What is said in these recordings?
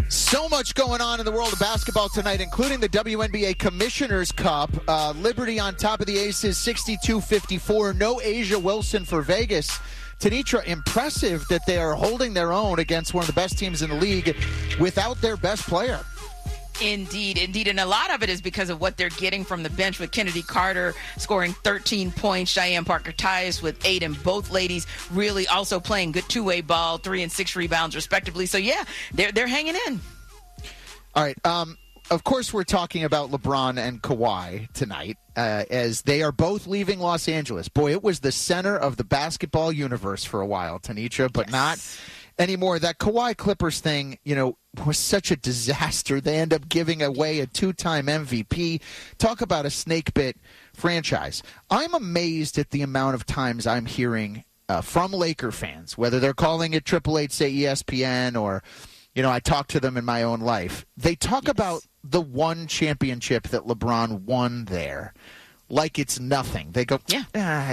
So much going on in the world of basketball tonight, including the WNBA Commissioner's Cup. Liberty on top of the Aces, 62-54. No Asia Wilson for Vegas. Tanitra, impressive that they are holding their own against one of the best teams in the league without their best player. Indeed. And a lot of it is because of what they're getting from the bench, with Kennedy Carter scoring 13 points, Cheyenne Parker-Tyus with 8, and both ladies really also playing good two-way ball, 3 and 6 rebounds respectively. So, yeah, they're hanging in. All right. Of course, we're talking about LeBron and Kawhi tonight, as they are both leaving Los Angeles. Boy, it was the center of the basketball universe for a while, Tanitra, but not anymore. That Kawhi Clippers thing, was such a disaster. They end up giving away a 2-time MVP. Talk about a snake-bit franchise. I'm amazed at the amount of times I'm hearing from Laker fans, whether they're calling it 888 say ESPN or, I talk to them in my own life. They talk about the one championship that LeBron won there like it's nothing. They go, he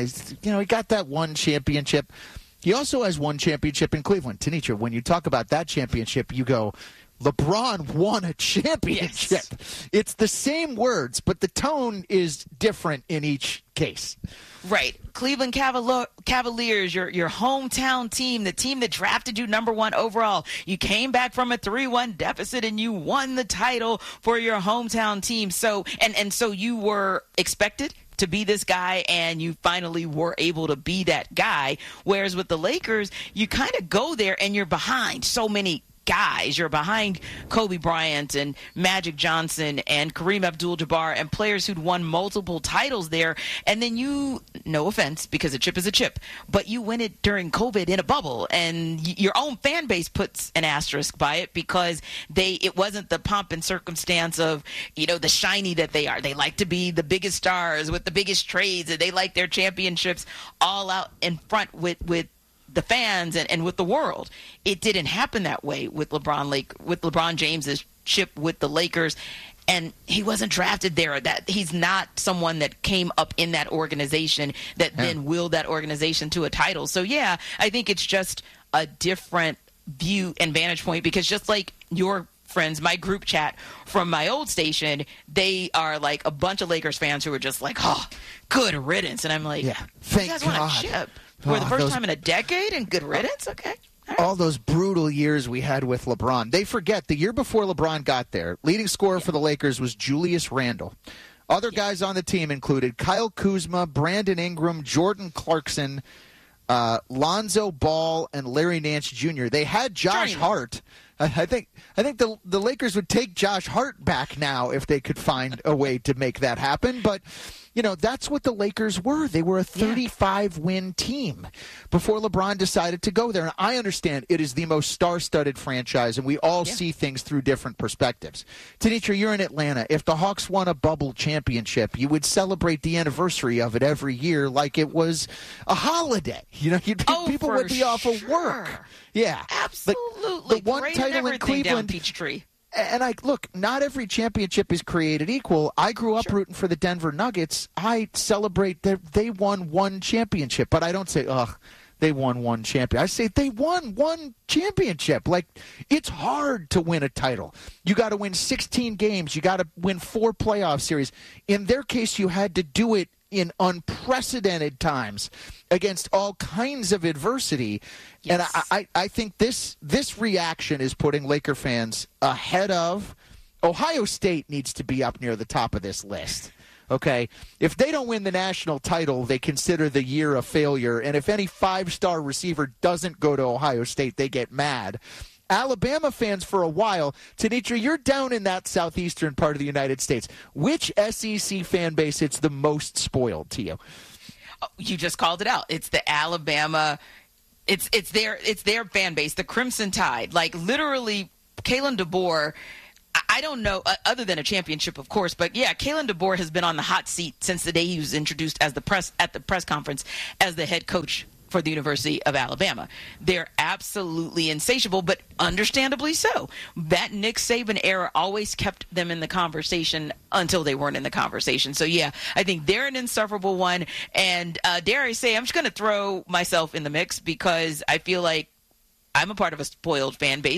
got that one championship. He also has one championship in Cleveland. Tanitra, when you talk about that championship, you go, LeBron won a championship. Yes. It's the same words, but the tone is different in each case. Right. Cleveland Cavaliers, your hometown team, the team that drafted you number 1 overall. You came back from a 3-1 deficit and you won the title for your hometown team. So so you were expected to be this guy, and you finally were able to be that guy. Whereas with the Lakers, you kind of go there and you're behind so many guys. You're behind Kobe Bryant and Magic Johnson and Kareem Abdul-Jabbar and players who'd won multiple titles there. And then you, no offense, because a chip is a chip, but you win it during COVID in a bubble, and your own fan base puts an asterisk by it because it wasn't the pomp and circumstance of, the shiny that they are. They like to be the biggest stars with the biggest trades, and they like their championships all out in front with the fans and with the world. It didn't happen that way with LeBron James's chip with the Lakers, and he wasn't drafted there. That he's not someone that came up in that organization that then willed that organization to a title. So yeah, I think it's just a different view and vantage point, because just like your friends, my group chat from my old station, they are like a bunch of Lakers fans who are just like, oh, good riddance. And I'm like, thank you guys God. want a chip for the first time in a decade, and good riddance? Okay. All those brutal years we had with LeBron. They forget the year before LeBron got there, leading scorer for the Lakers was Julius Randle. Other guys on the team included Kyle Kuzma, Brandon Ingram, Jordan Clarkson, Lonzo Ball, and Larry Nance Jr. They had Josh Hart. I think the Lakers would take Josh Hart back now if they could find a way to make that happen. But, that's what the Lakers were. They were a 35-win team before LeBron decided to go there. And I understand it is the most star-studded franchise, and we all see things through different perspectives. Tanitra, you're in Atlanta. If the Hawks won a bubble championship, you would celebrate the anniversary of it every year like it was a holiday. People would be off of work. Yeah. Absolutely. The one title in Cleveland. Peachtree. And look, not every championship is created equal. I grew up rooting for the Denver Nuggets. I celebrate that they won one championship, but I don't say, they won one championship. I say they won one championship. Like, it's hard to win a title. You got to win 16 games. You got to win 4 playoff series. In their case, you had to do it in unprecedented times against all kinds of adversity. Yes. And I think this reaction is putting Laker fans ahead of Ohio State. Needs to be up near the top of this list. Okay, if they don't win the national title, they consider the year a failure. And if any 5-star receiver doesn't go to Ohio State, they get mad. Alabama fans for a while. Tanitra, you're down in that southeastern part of the United States. Which SEC fan base is the most spoiled to you? You just called it out. It's the Alabama. It's their fan base, the Crimson Tide. Like, literally, Kalen DeBoer. I don't know, other than a championship, of course, but yeah, Kalen DeBoer has been on the hot seat since the day he was introduced at the press conference as the head coach for the University of Alabama. They're absolutely insatiable, but understandably so. That Nick Saban era always kept them in the conversation until they weren't in the conversation. So yeah, I think they're an insufferable one. And dare I say, I'm just going to throw myself in the mix because I feel like I'm a part of a spoiled fan base. The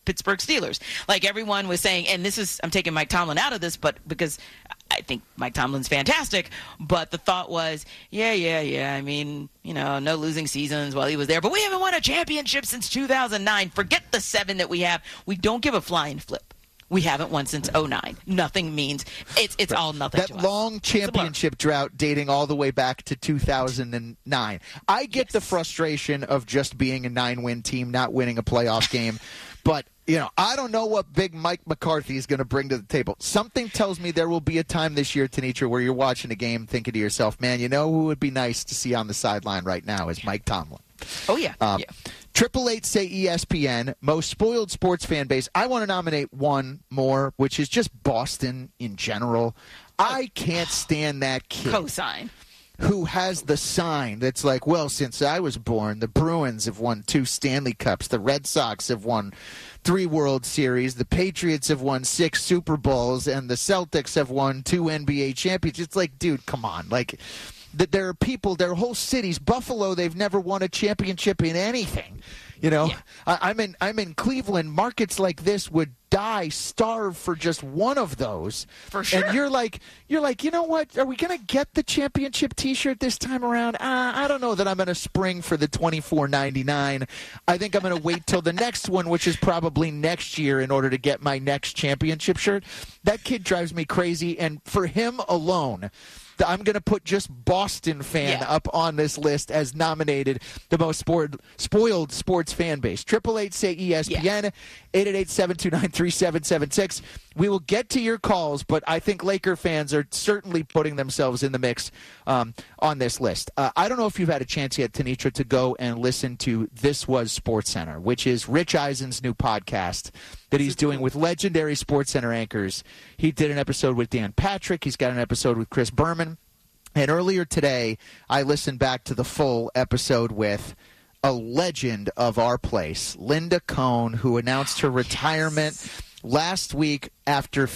Pittsburgh Steelers. Like everyone was saying, and I'm taking Mike Tomlin out of this, but because I think Mike Tomlin's fantastic, but the thought was, yeah. I mean, no losing seasons while he was there, but we haven't won a championship since 2009. Forget the 7 that we have. We don't give a flying flip. We haven't won since 2009. Nothing means it's all nothing. That to us. long championship drought dating all the way back to 2009. I get the frustration of just being a 9-win team, not winning a playoff game, but I don't know what big Mike McCarthy is going to bring to the table. Something tells me there will be a time this year, Tenitra, where you're watching a game thinking to yourself, man, who would be nice to see on the sideline right now is Mike Tomlin. Oh, yeah. 888 say ESPN, most spoiled sports fan base. I want to nominate one more, which is just Boston in general. I can't stand that kid. Cosign. Who has the sign that's like, well, since I was born, the Bruins have won 2 Stanley Cups. The Red Sox have won 3 World Series. The Patriots have won 6 Super Bowls. And the Celtics have won 2 NBA championships. It's like, dude, come on. Like, there are people, there are whole cities. Buffalo, they've never won a championship in anything. Yeah. I'm in Cleveland. Markets like this would starve for just one of those. For sure. And you're like, you know what? Are we going to get the championship T-shirt this time around? I don't know that I'm going to spring for the $24.99. I think I'm going to wait till the next one, which is probably next year, in order to get my next championship shirt. That kid drives me crazy, and for him alone, I'm going to put just Boston fan up on this list as nominated the most spoiled sports fan base. 888 say ESPN, 888-729-3776. We will get to your calls, but I think Laker fans are certainly putting themselves in the mix on this list. I don't know if you've had a chance yet, Tenitra, to go and listen to This Was SportsCenter, which is Rich Eisen's new podcast that he's doing with legendary SportsCenter anchors. He did an episode with Dan Patrick. He's got an episode with Chris Berman. And earlier today, I listened back to the full episode with a legend of our place, Linda Cohn, who announced her retirement last week after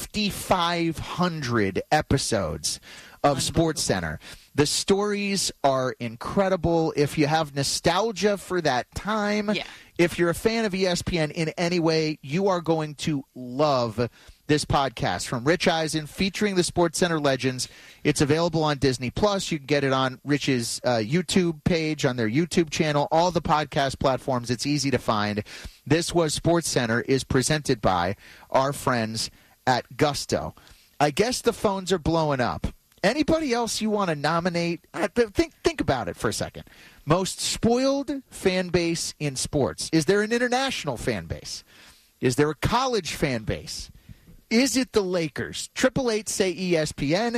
5,500 episodes of SportsCenter. The stories are incredible. If you have nostalgia for that time, if you're a fan of ESPN in any way, you are going to love this podcast from Rich Eisen featuring the SportsCenter legends. It's available on Disney+. You can get it on Rich's YouTube page, on their YouTube channel, all the podcast platforms. It's easy to find. This Was SportsCenter is presented by our friends at Gusto. I guess the phones are blowing up. Anybody else you want to nominate? Think about it for a second. Most spoiled fan base in sports. Is there an international fan base? Is there a college fan base? Is it the Lakers? 888 say ESPN,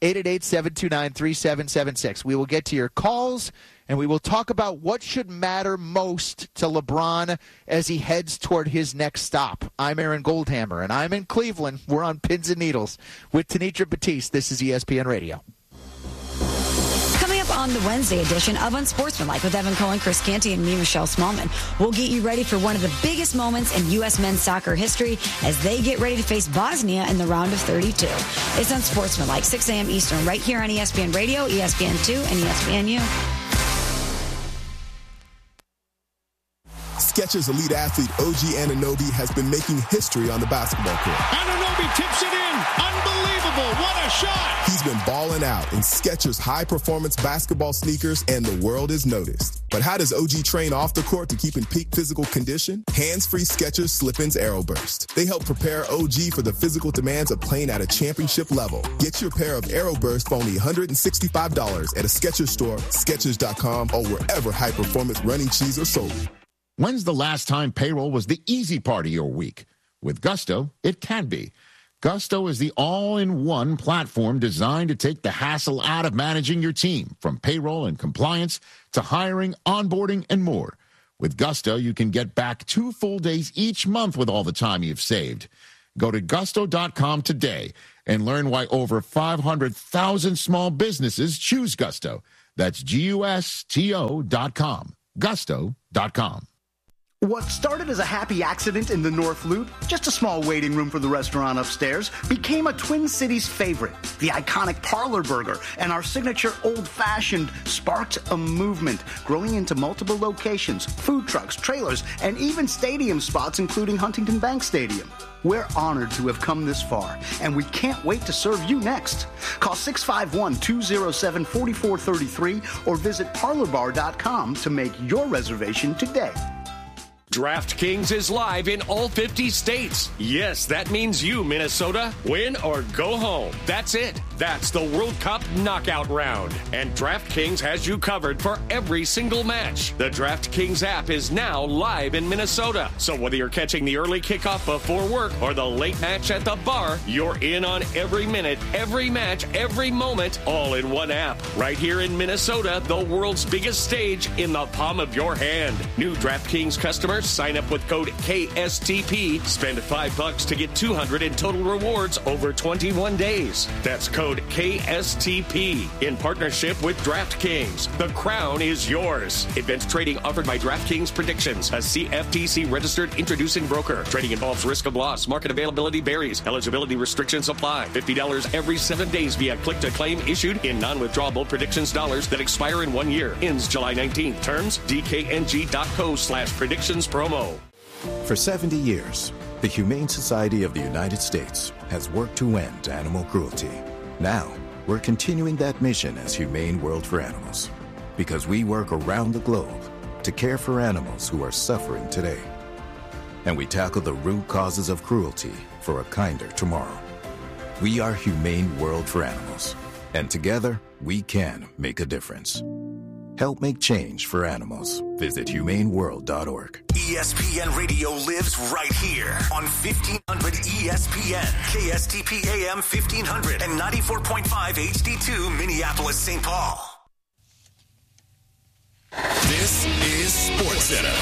888-729-3776. We will get to your calls, and we will talk about what should matter most to LeBron as he heads toward his next stop. I'm Aaron Goldhammer, and I'm in Cleveland. We're on Pins and Needles with Tenitra Batiste. This is ESPN Radio. Coming up on the Wednesday edition of Unsportsmanlike with Evan Cohen, Chris Canty, and me, Michelle Smallman, we'll get you ready for one of the biggest moments in U.S. men's soccer history as they get ready to face Bosnia in the round of 32. It's Unsportsmanlike, 6 a.m. Eastern, right here on ESPN Radio, ESPN2, and ESPNU. Skechers elite athlete OG Anunoby has been making history on the basketball court. Anunoby tips it in. Unbelievable. What a shot. He's been balling out in Skechers high-performance basketball sneakers, and the world has noticed. But how does OG train off the court to keep in peak physical condition? Hands-free Skechers Slip-ins AeroBurst. They help prepare OG for the physical demands of playing at a championship level. Get your pair of AeroBurst for only $165 at a Skechers store, Skechers.com, or wherever high-performance running shoes are sold. When's the last time payroll was the easy part of your week? With Gusto, it can be. Gusto is the all-in-one platform designed to take the hassle out of managing your team, from payroll and compliance to hiring, onboarding, and more. With Gusto, you can get back 2 full days each month with all the time you've saved. Go to gusto.com today and learn why over 500,000 small businesses choose Gusto. That's Gusto.com. Gusto.com. What started as a happy accident in the North Loop, just a small waiting room for the restaurant upstairs, became a Twin Cities favorite. The iconic Parlor Burger and our signature Old Fashioned sparked a movement, growing into multiple locations, food trucks, trailers, and even stadium spots, including Huntington Bank Stadium. We're honored to have come this far, and we can't wait to serve you next. Call 651-207-4433 or visit parlorbar.com to make your reservation today. DraftKings is live in all 50 states. Yes, that means you, Minnesota, win or go home. That's it. That's the World Cup knockout round. And DraftKings has you covered for every single match. The DraftKings app is now live in Minnesota. So whether you're catching the early kickoff before work or the late match at the bar, you're in on every minute, every match, every moment, all in one app. Right here in Minnesota, the world's biggest stage in the palm of your hand. New DraftKings customers sign up with code KSTP. Spend $5 to get $200 in total rewards over 21 days. That's code KSTP in partnership with DraftKings. The crown is yours. Events trading offered by DraftKings Predictions, a CFTC registered introducing broker. Trading involves risk of loss. Market availability varies. Eligibility restrictions apply. $50 every 7 days via click to claim issued in non-withdrawable predictions dollars that expire in 1 year. Ends July 19th. Terms dkng.co/predictions promo. For 70 years, the Humane Society of the United States has worked to end animal cruelty. Now, we're continuing that mission as Humane World for Animals, because we work around the globe to care for animals who are suffering today. And we tackle the root causes of cruelty for a kinder tomorrow. We are Humane World for Animals, and together, we can make a difference. Help make change for animals. Visit humaneworld.org. ESPN Radio lives right here on 1500 ESPN, KSTP AM 1500 and 94.5 HD2 Minneapolis, St. Paul. This is SportsCenter.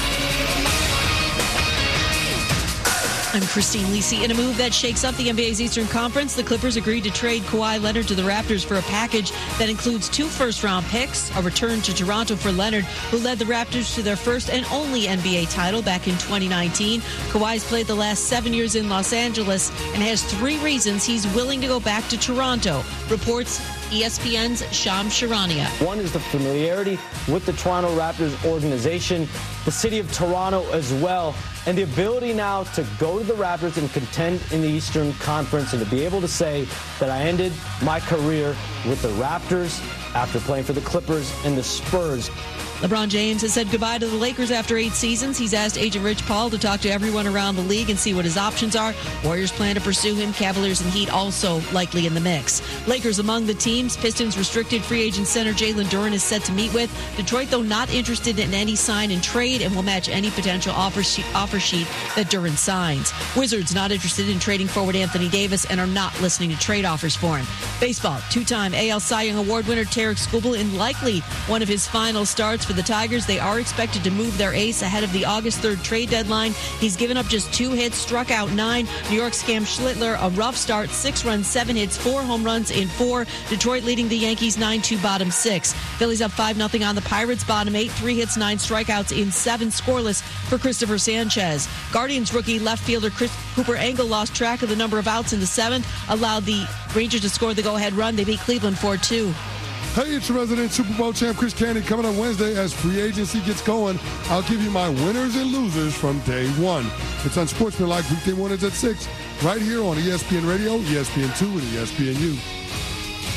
I'm Christine Lisi. In a move that shakes up the NBA's Eastern Conference, the Clippers agreed to trade Kawhi Leonard to the Raptors for a package that includes 2 first-round picks, a return to Toronto for Leonard, who led the Raptors to their first and only NBA title back in 2019. Kawhi's played the last 7 years in Los Angeles and has 3 reasons he's willing to go back to Toronto, reports ESPN's Shams Charania. One is the familiarity with the Toronto Raptors organization, the city of Toronto as well, and the ability now to go to the Raptors and contend in the Eastern Conference and to be able to say that I ended my career with the Raptors after playing for the Clippers and the Spurs. LeBron James has said goodbye to the Lakers after 8 seasons. He's asked agent Rich Paul to talk to everyone around the league and see what his options are. Warriors plan to pursue him. Cavaliers and Heat also likely in the mix. Lakers among the teams. Pistons restricted free agent center Jalen Duren is set to meet with. Detroit, though, not interested in any sign and trade and will match any potential offer sheet that Duren signs. Wizards not interested in trading forward Anthony Davis and are not listening to trade offers for him. Baseball, 2-time AL Cy Young Award winner Tarek Skubal in likely one of his final starts for the Tigers. They are expected to move their ace ahead of the August 3rd trade deadline. He's given up just 2 hits, struck out 9. New York's Cam Schlittler, a rough start, 6 runs, 7 hits, 4 home runs in 4. Detroit leading the Yankees 9-2 bottom 6. Phillies up 5-0 on the Pirates bottom 8. 3 hits, 9 strikeouts in 7, scoreless for Christopher Sanchez. Guardians rookie left fielder Cooper Angle lost track of the number of outs in the 7th, allowed the Rangers to score the go-ahead run. They beat Cleveland 4-2. Hey, it's your resident Super Bowl champ Chris Canty coming on Wednesday as free agency gets going. I'll give you my winners and losers from day one. It's Unsportsmanlike weekday mornings at 6 right here on ESPN Radio, ESPN2, and ESPNU.